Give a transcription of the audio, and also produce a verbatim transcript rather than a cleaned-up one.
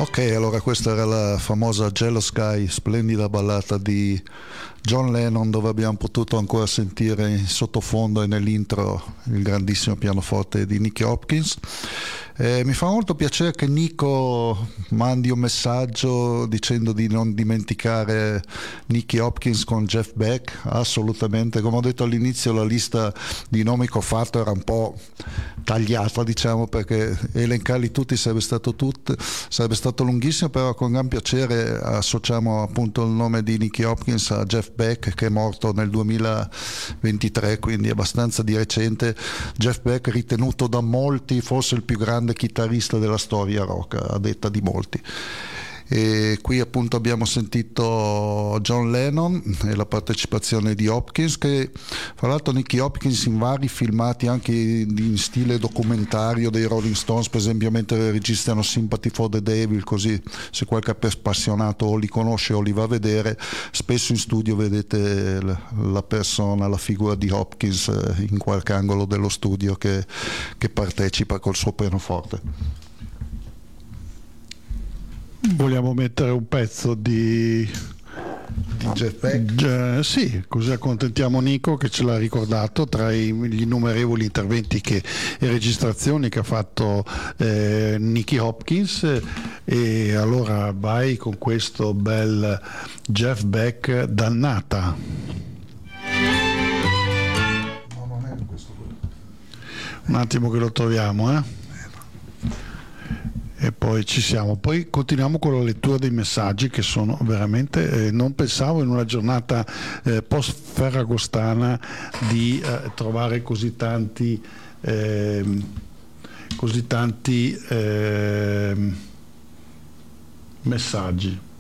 Ok, allora questa era la famosa Jealous Sky, splendida ballata di John Lennon, dove abbiamo potuto ancora sentire in sottofondo e nell'intro il grandissimo pianoforte di Nicky Hopkins. Eh, mi fa molto piacere che Nico mandi un messaggio dicendo di non dimenticare Nicky Hopkins con Jeff Beck. Assolutamente, come ho detto all'inizio, la lista di nomi che ho fatto era un po' tagliata, diciamo, perché elencarli tutti sarebbe stato, tut- sarebbe stato lunghissimo, però con gran piacere associamo appunto il nome di Nicky Hopkins a Jeff Beck, che è morto nel duemilaventitré, quindi abbastanza di recente. Jeff Beck ritenuto da molti forse il più grande chitarrista della storia rock, a detta di molti. E qui appunto abbiamo sentito John Lennon e la partecipazione di Hopkins, che fra l'altro Nicky Hopkins in vari filmati anche in stile documentario dei Rolling Stones, per esempio mentre registrano Sympathy for the Devil, così se qualche appassionato o li conosce o li va a vedere, spesso in studio vedete la persona, la figura di Hopkins in qualche angolo dello studio che, che partecipa col suo pianoforte. Vogliamo mettere un pezzo di, di Jeff Beck? Eh, sì, così accontentiamo Nico che ce l'ha ricordato tra i, gli innumerevoli interventi che, e registrazioni che ha fatto eh, Nicky Hopkins, e allora vai con questo bel Jeff Beck, Dannata. No, non è questo. Un attimo che lo troviamo, eh. E poi ci siamo, poi continuiamo con la lettura dei messaggi che sono veramente, eh, non pensavo in una giornata eh, post ferragostana di eh, trovare così tanti eh, così tanti eh, messaggi.